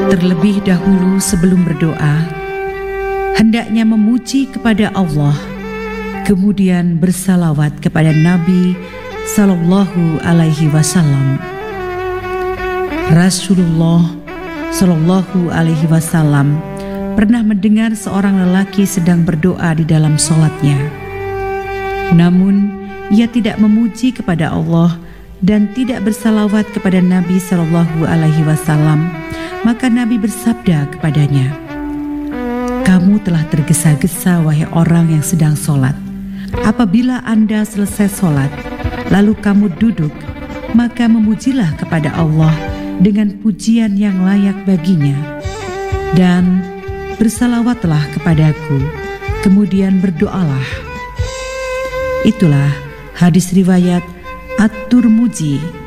Terlebih dahulu sebelum berdoa, hendaknya memuji kepada Allah, kemudian bersalawat kepada Nabi Sallallahu Alaihi Wasallam. Rasulullah Sallallahu Alaihi Wasallam pernah mendengar seorang lelaki sedang berdoa di dalam sholatnya. Namun ia tidak memuji kepada Allah dan tidak bersalawat kepada Nabi Sallallahu Alaihi Wasallam. Maka Nabi bersabda kepadanya, "Kamu telah tergesa-gesa wahai orang yang sedang sholat. Apabila Anda selesai sholat, lalu kamu duduk, maka memujilah kepada Allah dengan pujian yang layak baginya. Dan bersalawatlah kepadaku, kemudian berdoalah." Itulah hadis riwayat At-Tirmidzi.